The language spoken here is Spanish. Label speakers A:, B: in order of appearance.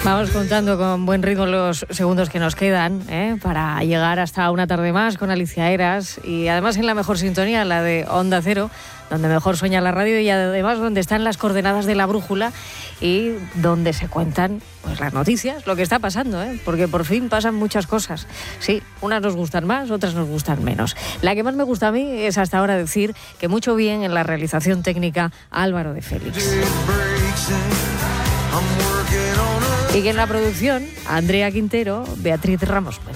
A: Vamos contando con buen ritmo los segundos que nos quedan, para llegar hasta una tarde más con Alicia Eras, y además en la mejor sintonía, la de Onda Cero, donde mejor sueña la radio y además donde están las coordenadas de la brújula y donde se cuentan pues las noticias, lo que está pasando, porque por fin pasan muchas cosas. Sí, unas nos gustan más, otras nos gustan menos. La que más me gusta a mí es hasta ahora decir que mucho bien en la realización técnica Álvaro de Félix. Y que en la producción, Andrea Quintero, Beatriz Ramos.